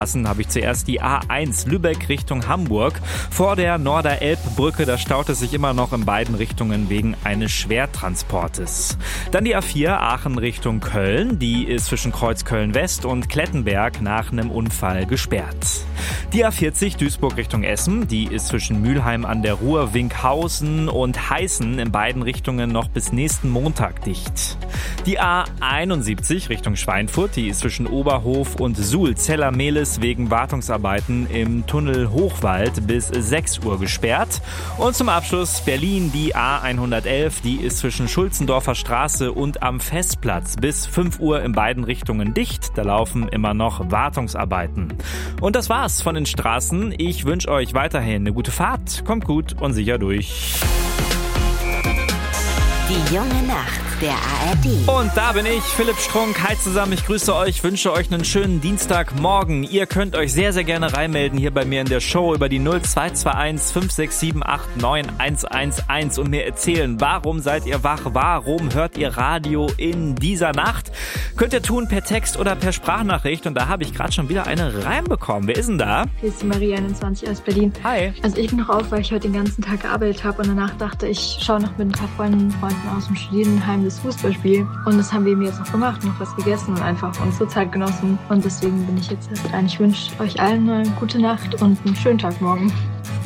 Habe ich zuerst die A1 Lübeck Richtung Hamburg. Vor der Norderelbbrücke, da staut es sich immer noch in beiden Richtungen wegen eines Schwertransportes. Dann die A4 Aachen Richtung Köln. Die ist zwischen Kreuzköln West und Klettenberg nach einem Unfall gesperrt. Die A40 Duisburg Richtung Essen. Die ist zwischen Mülheim an der Ruhr, Winkhausen und Heißen in beiden Richtungen noch bis nächsten Montag dicht. Die A71 Richtung Schweinfurt. Die ist zwischen Oberhof und Suhl-Zeller-Mehlis wegen Wartungsarbeiten im Tunnel Hochwald bis 6 Uhr gesperrt. Und zum Abschluss Berlin, die A111, die ist zwischen Schulzendorfer Straße und am Festplatz bis 5 Uhr in beiden Richtungen dicht. Da laufen immer noch Wartungsarbeiten. Und das war's von den Straßen. Ich wünsche euch weiterhin eine gute Fahrt. Kommt gut und sicher durch. Die junge Nacht der ARD. Und da bin ich, Philipp Strunk. Hi zusammen, ich grüße euch, wünsche euch einen schönen Dienstagmorgen. Ihr könnt euch sehr, sehr gerne reinmelden hier bei mir in der Show über die 0221 56789 111 und mir erzählen, warum seid ihr wach, warum hört ihr Radio in dieser Nacht? Könnt ihr tun per Text oder per Sprachnachricht und da habe ich gerade schon wieder eine reinbekommen. Wer ist denn da? Hier ist die Maria 21 aus Berlin. Hi. Also ich bin noch auf, weil ich heute den ganzen Tag gearbeitet habe und danach dachte ich, schaue noch mit ein paar Freunden aus dem Studierendenheim das Fußballspiel. Und das haben wir eben jetzt noch gemacht, noch was gegessen und einfach unsere Zeit genossen. Und deswegen bin ich jetzt erst dran. Ich wünsche euch allen eine gute Nacht und einen schönen Tag morgen.